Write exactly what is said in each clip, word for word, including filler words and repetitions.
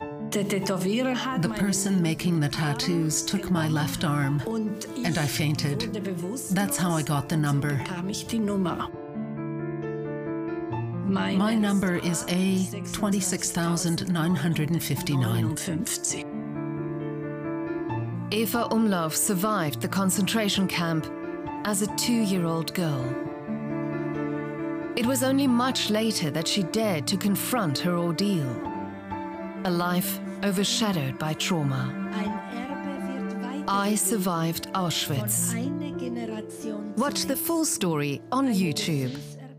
The person making the tattoos took my left arm, and I fainted. That's how I got the number. My number is A twenty-six thousand nine hundred fifty-nine. Eva Umlauf survived the concentration camp as a two-year-old girl. It was only much later that she dared to confront her ordeal. A life overshadowed by trauma. I survived Auschwitz. Watch the full story on YouTube.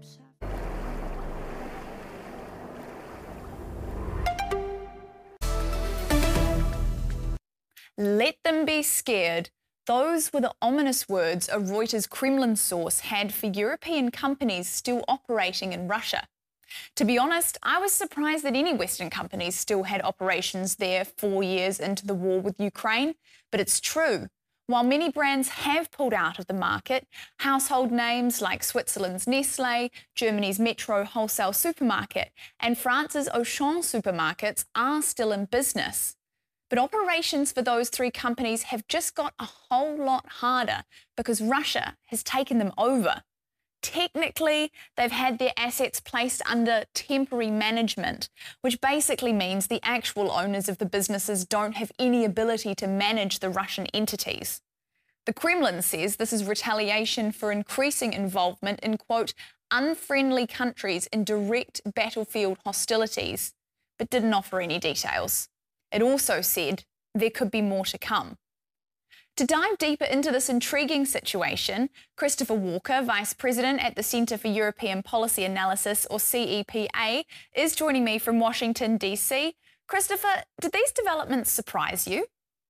Let them be scared. Those were the ominous words a Reuters Kremlin source had for European companies still operating in Russia. To be honest, I was surprised that any Western companies still had operations there four years into the war with Ukraine, but it's true. While many brands have pulled out of the market, household names like Switzerland's Nestlé, Germany's Metro wholesale supermarket, and France's Auchan supermarkets are still in business. But operations for those three companies have just got a whole lot harder because Russia has taken them over. Technically, they've had their assets placed under temporary management, which basically means the actual owners of the businesses don't have any ability to manage the Russian entities. The Kremlin says this is retaliation for increasing involvement in, quote, unfriendly countries in direct battlefield hostilities, but didn't offer any details. It also said there could be more to come. To dive deeper into this intriguing situation, Christopher Walker, Vice President at the Centre for European Policy Analysis, or C E P A, is joining me from Washington, D C. Christopher, did these developments surprise you?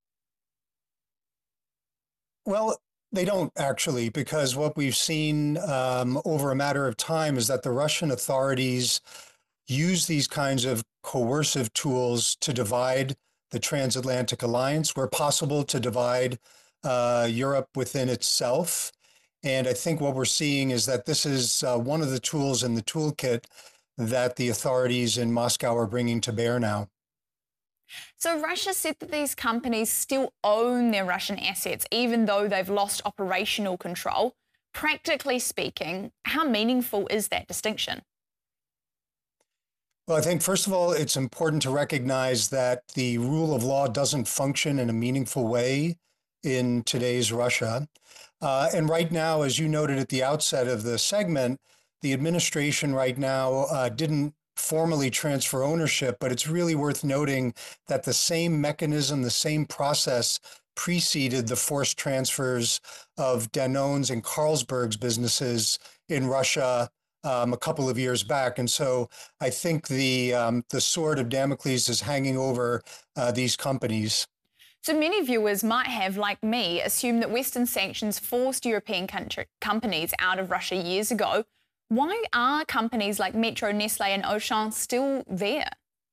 Well, they don't actually, because what we've seen um, over a matter of time is that the Russian authorities use these kinds of coercive tools to divide the transatlantic alliance, where possible to divide uh, Europe within itself. And I think what we're seeing is that this is uh, one of the tools in the toolkit that the authorities in Moscow are bringing to bear now. So Russia said that these companies still own their Russian assets, even though they've lost operational control. Practically speaking, how meaningful is that distinction? Well, I think, first of all, it's important to recognize that the rule of law doesn't function in a meaningful way in today's Russia. Uh, and right now, as you noted at the outset of the segment, the administration right now uh, didn't formally transfer ownership, but it's really worth noting that the same mechanism, the same process preceded the forced transfers of Danone's and Carlsberg's businesses in Russia Um, a couple of years back. And so I think the, um, the sword of Damocles is hanging over uh, these companies. So many viewers might have, like me, assumed that Western sanctions forced European country, companies out of Russia years ago. Why are companies like Metro, Nestlé and Auchan still there?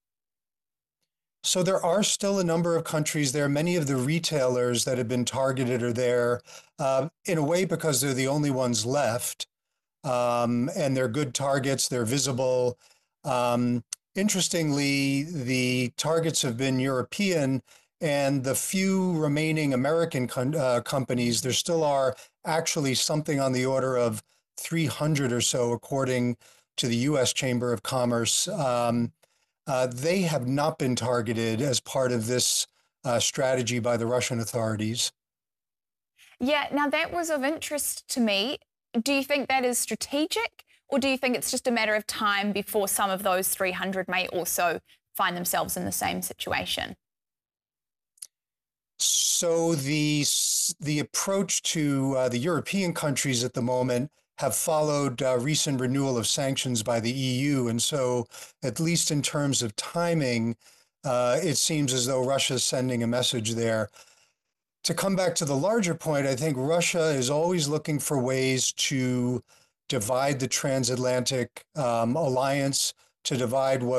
So there are still a number of countries there. Many of the retailers that have been targeted are there uh, in a way because they're the only ones left. Um, and they're good targets, they're visible. Um, interestingly, the targets have been European, and the few remaining American uh, companies, there still are actually something on the order of three hundred or so, according to the U S Chamber of Commerce. Um, uh, they have not been targeted as part of this uh, strategy by the Russian authorities. Yeah, now that was of interest to me. Do you think that is strategic, or do you think it's just a matter of time before some of those three hundred may also find themselves in the same situation? So the, the approach to uh, the European countries at the moment have followed uh, recent renewal of sanctions by the E U. And so, at least in terms of timing, uh, it seems as though Russia is sending a message there. To come back to the larger point, I think Russia is always looking for ways to divide the transatlantic um, alliance, to divide what